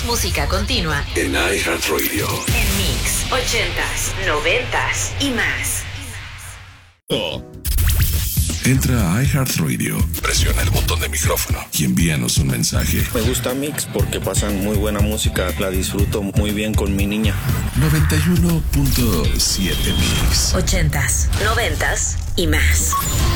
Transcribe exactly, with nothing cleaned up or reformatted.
Más música continua en iHeartRadio. En Mix, ochentas, noventas y más. Oh. Entra a iHeartRadio, presiona el botón de micrófono y envíanos un mensaje. Me gusta Mix porque pasan muy buena música, la disfruto muy bien con mi niña. noventa y uno punto siete Mix. Ochentas, noventas y más.